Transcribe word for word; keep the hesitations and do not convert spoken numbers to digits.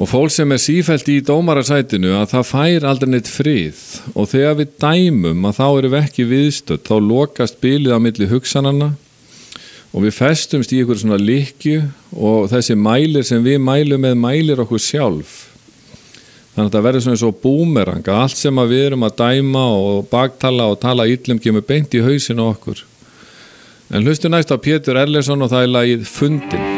Og fólk sem er sífellt í dómarasætinu að það fær aldrei neitt frið og þegar við dæmum að þá erum við ekki viðstödd, þá lokast bilið á milli hugsananna og við festumst í einhver svona lykkju og þessi mælir sem við mælum með mælir okkur sjálf. Þannig að það verður svona svo búmerang að allt sem að við erum að dæma og baktala og tala illum kemur beint í hausinu okkur. En hlustu næst á Pétur Erlendsson og það er lagið Fundin.